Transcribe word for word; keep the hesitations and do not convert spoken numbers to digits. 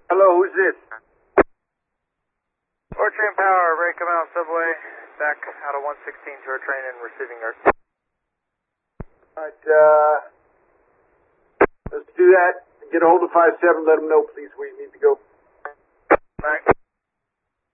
Hello, who's this? Or train power, Ray come out subway, back out of one sixteen to our train and receiving yard. Alright, uh, let's do that. Get a hold of five seven, let them know, please, we need to go. Alright.